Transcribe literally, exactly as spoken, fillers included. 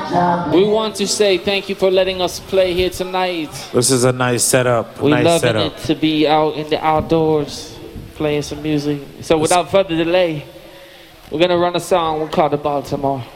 We want to say thank you for letting us play here tonight. This is a nice setup. We're nice loving setup. it to be out in the outdoors playing some music. So without further delay, we're gonna run a song we call the Baltimore.